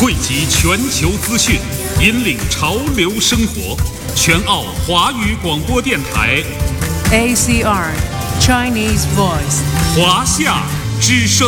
汇集全球资讯，引领潮流生活。全澳华语广播电台 ACR Chinese Voice 华夏之声。